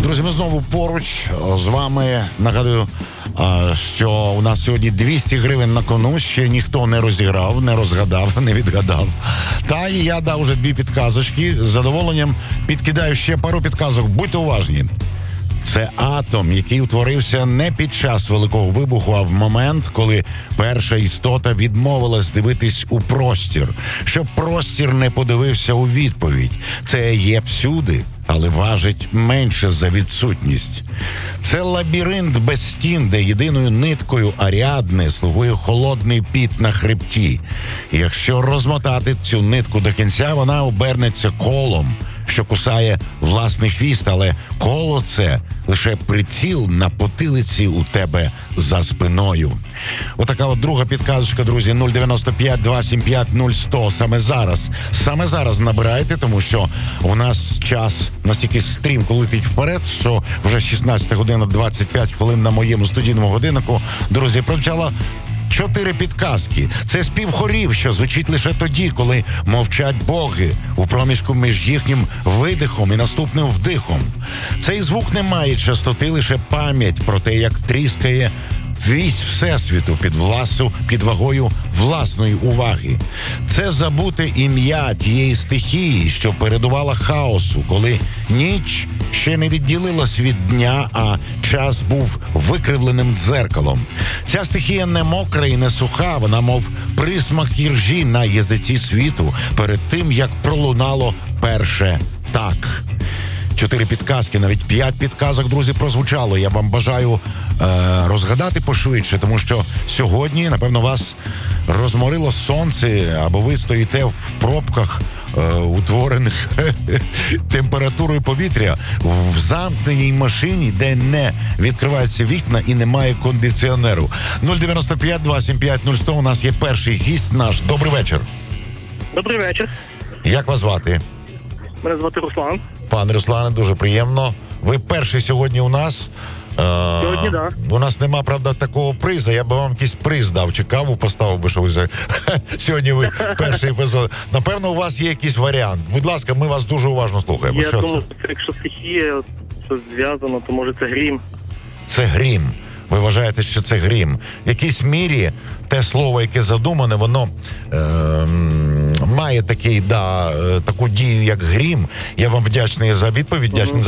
Друзі, ми знову поруч з вами. Нагадую, що у нас сьогодні 200 гривень на кону. Ще ніхто не розіграв, не розгадав, не відгадав. Та і я дав вже 2 підказочки. З задоволенням підкидаю ще пару підказок. Будьте уважні. Це атом, який утворився не під час Великого вибуху, а в момент, коли перша істота відмовилась дивитись у простір, щоб простір не подивився у відповідь. Це є всюди, але важить менше за відсутність. Це лабіринт без стін, де єдиною ниткою Аріадни слугує холодний піт на хребті. І якщо розмотати цю нитку до кінця, вона обернеться колом, що кусає власний хвіст, але коло це лише приціл на потилиці у тебе за спиною. Отака от друга підказочка, друзі, 095-275-0100. Саме зараз набирайте, тому що у нас час настільки стрімко летить вперед, що вже 16 година 25 хвилин на моєму студійному годиннику, друзі, провчала 4 підказки. Це спів хорів, що звучить лише тоді, коли мовчать боги у проміжку між їхнім видихом і наступним вдихом. Цей звук не має частоти, лише пам'ять про те, як тріскає вісь всесвіту під вагою власної уваги. Це забуте ім'я тієї стихії, що передувала хаосу, коли ніч ще не відділилась від дня, а час був викривленим дзеркалом. Ця стихія не мокра і не суха, вона мов присмак іржі на язиці світу перед тим, як пролунало перше «так». 4 підказки, навіть 5 підказок, друзі, прозвучало. Я вам бажаю розгадати пошвидше, тому що сьогодні, напевно, вас розморило сонце, або ви стоїте в пробках, утворених температурою повітря, в замкненій машині, де не відкриваються вікна і немає кондиціонеру. 095-275-0100, у нас є перший гість наш. Добрий вечір. Добрий вечір. Як вас звати? Мене звати Руслан. Пане Руслане, дуже приємно. Ви перший сьогодні у нас. Сьогодні, так. У нас нема, правда, такого приза. Я би вам якийсь приз дав, чи каву поставив би, що ви сьогодні ви перший епізод. Напевно, у вас є якийсь варіант. Будь ласка, ми вас дуже уважно слухаємо. Я думаю, якщо стихія щось зв'язано, то може це грім. Це грім. Ви вважаєте, що це грім. В якійсь мірі те слово, яке задумане, воно має таку дію, як грім. Я вам вдячний за відповідь, вдячний за